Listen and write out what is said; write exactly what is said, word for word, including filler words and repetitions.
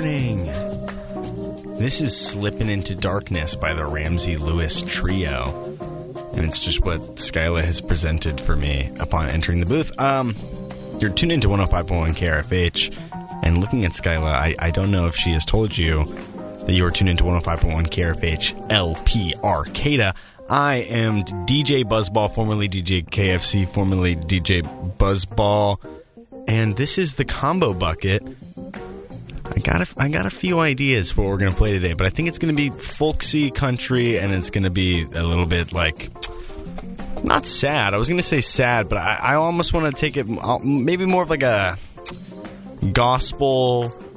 morning. This is Slippin' Into Darkness by the Ramsey Lewis Trio. And it's just what Skyla has presented for me upon entering the booth. Um, you're tuned into one oh five point one K R F H. And looking at Skyla, I, I don't know if she has told you that you are tuned into one oh five point one K R F H L P Arcata. I am D J Buzzball, formerly D J K F C, formerly D J Buzzball. And this is the Combo Bucket. I got a, I got a few ideas for what we're going to play today, but I think it's going to be folksy country, and it's going to be a little bit like, not sad. I was going to say sad, but I, I almost want to take it maybe more of like a gospel